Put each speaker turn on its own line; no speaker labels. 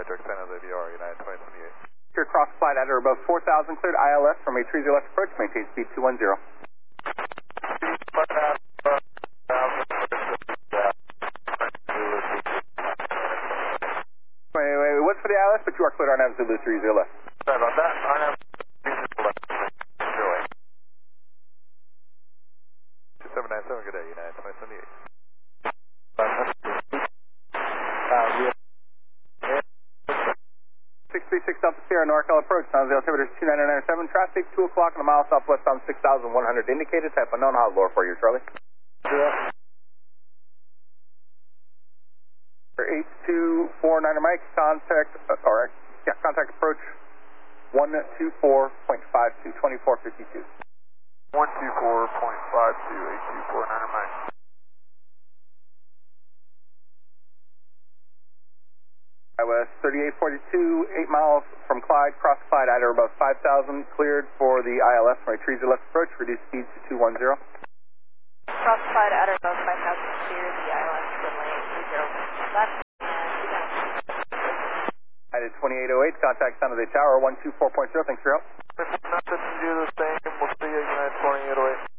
Direct San Jose VR, United 2028.
Here cross flight at or above 4,000, cleared ILS from a 30 left approach, maintain speed 210. Wait, what's for the ILS, but you are cleared RNAV Zulu 30 left.
Sorry about that, RNAV 2797, good day, United 2028.
636 Delta Sierra, NorCal approach, San Jose altimeter 2997, traffic 2 o'clock and a mile southwest on 6,100 indicated, type unknown, hot lower for you, Charlie.
Yeah.
8249 Mike, contact approach 124.52, 2452.
124.52, 8249 Mike.
iOS 3842, 8 miles from Clyde, cross Clyde at or above 5,000, cleared for the ILS from a Trees left approach, reduce speed to 210.
Cross Clyde at or above 5,000, clear the ILS runway 30 left, and
United 2808, contact San Jose Tower 124.0, thanks for your help.
Nothing to do the same, we'll see you United 2808.